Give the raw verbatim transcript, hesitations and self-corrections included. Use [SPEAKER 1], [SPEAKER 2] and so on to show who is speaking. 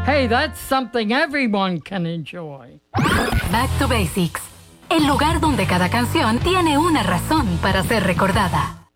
[SPEAKER 1] Hey, that's something everyone can enjoy.
[SPEAKER 2] Back to Basics, el lugar donde cada canción tiene una razón para ser recordada.